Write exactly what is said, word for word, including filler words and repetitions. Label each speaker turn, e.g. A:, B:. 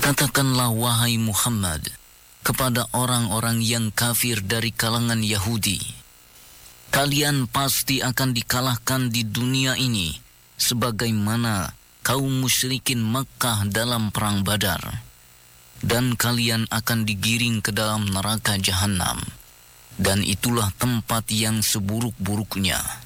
A: Katakanlah wahai Muhammad kepada orang-orang yang kafir dari kalangan Yahudi, kalian pasti akan dikalahkan di dunia ini sebagaimana kaum musyrikin Makkah dalam perang Badar, dan kalian akan digiring ke dalam neraka Jahanam, dan itulah tempat yang seburuk-buruknya.